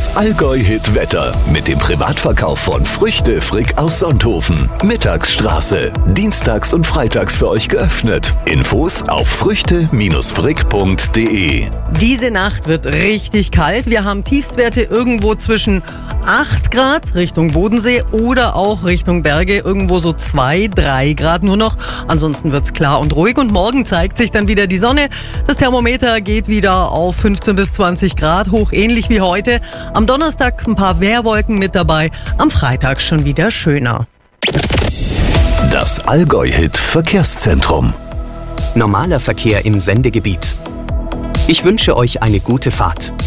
Das Allgäu-Hit-Wetter mit dem Privatverkauf von Früchte Frick aus Sonthofen. Mittagsstraße. Dienstags und freitags für euch geöffnet. Infos auf früchte-frick.de. Diese Nacht wird richtig kalt. Wir haben Tiefstwerte irgendwo zwischen 8 Grad Richtung Bodensee oder auch Richtung Berge irgendwo so 2-3 Grad nur noch. Ansonsten wird's klar und ruhig und morgen zeigt sich dann wieder die Sonne. Das Thermometer geht wieder auf 15 bis 20 Grad hoch, ähnlich wie heute. Am Donnerstag ein paar Wehrwolken mit dabei, am Freitag schon wieder schöner. Das Allgäu-Hit-Verkehrszentrum. Normaler Verkehr im Sendegebiet. Ich wünsche euch eine gute Fahrt.